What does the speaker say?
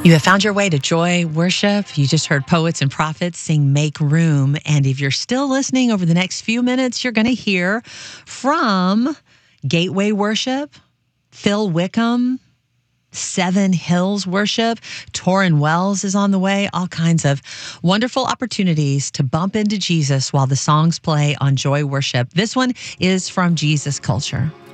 You have found your way to Joy Worship. You just heard Poets and Prophets sing Make Room. And if you're still listening over the next few minutes, you're going to hear from Gateway Worship, Phil Wickham, Seven Hills Worship, Torrin Wells is on the way, all kinds of wonderful opportunities to bump into Jesus while the songs play on Joy Worship. This one is from Jesus Culture.